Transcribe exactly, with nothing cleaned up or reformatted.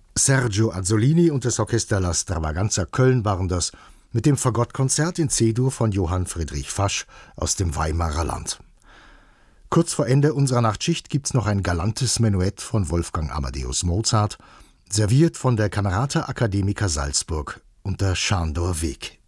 Sergio Azzolini und das Orchester La Stravaganza Köln waren das mit dem Fagottkonzert in C-Dur von Johann Friedrich Fasch aus dem Weimarer Land. Kurz vor Ende unserer Nachtschicht gibt's noch ein galantes Menuett von Wolfgang Amadeus Mozart, serviert von der Camerata Academica Salzburg unter Sándor Vég.